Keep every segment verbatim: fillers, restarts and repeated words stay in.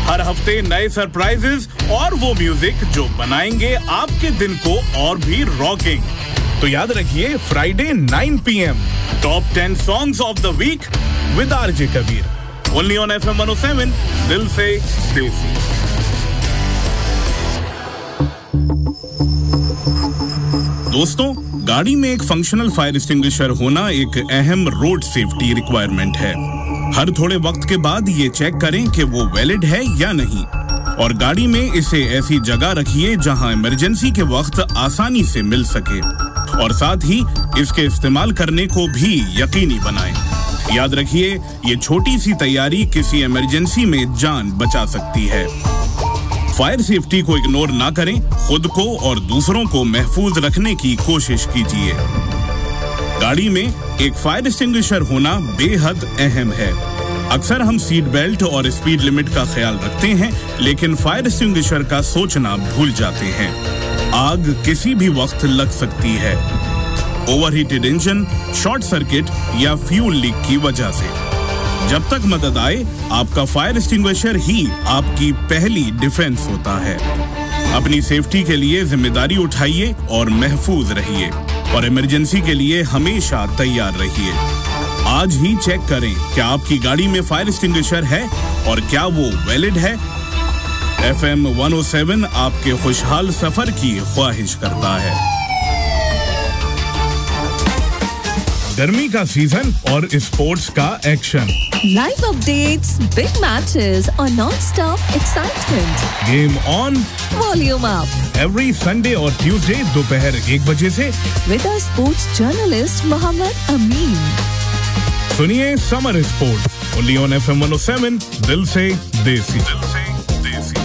हर हफ्ते नए सरप्राइजेस और वो म्यूजिक जो बनाएंगे आपके दिन को और भी रॉकिंग। तो याद रखिए Friday nine P M top ten songs of the week with RJ Kabir only on F M one O seven दिल से देसी। दोस्तों, गाड़ी में एक फंक्शनल फायर एक्सटिंग्विशर होना एक अहम रोड सेफ्टी रिक्वायरमेंट है। हर थोड़े वक्त के बाद ये चेक करें कि वो वैलिड है या नहीं, और गाड़ी में इसे ऐसी जगह रखिए जहां इमरजेंसी के वक्त आसानी से मिल सके, और साथ ही इसके इस्तेमाल करने को भी यकीनी बनाएं। याद रखिए, ये छोटी सी तैयारी किसी इमरजेंसी में जान बचा सकती है। फायर सेफ्टी को इग्नोर ना करें, खुद को और दूसरों को महफूज रखने की कोशिश कीजिए। गाड़ी में एक फायर एक्सटिंग्विशर होना बेहद अहम है। अक्सर हम सीट बेल्ट और स्पीड लिमिट का ख्याल रखते हैं, लेकिन फायर एक्सटिंग्विशर का सोचना भूल जाते हैं। आग किसी भी वक्त लग सकती है, ओवरहीटेड इंजन, शॉर्ट सर्किट या फ्यूल लीक की वजह से। जब तक मदद आए, आपका फायर एक्सटिंग्विशर ही आपकी पहली डिफेंस होता है। अपनी सेफ्टी के लिए जिम्मेदारी उठाइए और महफूज रहिए, और इमरजेंसी के लिए हमेशा तैयार रहिए। आज ही चेक करें क्या आपकी गाड़ी में फायर एक्सटिंग्विशर है और क्या वो वैलिड है। F M one O seven आपके खुशहाल सफर की ख्वाहिश करता है। गर्मी का सीजन और स्पोर्ट्स का action, live updates, big matches और non-stop excitement. Game on, volume up. Every Sunday और ट्यूसडे दोपहर एक बजे से with our sports journalist Mohammad अमीन। सुनिए summer sports only on F M one O seven दिल से देसी। दिल से देसी।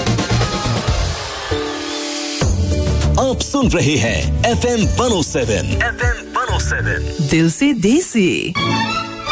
आप सुन रहे हैं F M one O seven. F M one O seven दिल से देसी।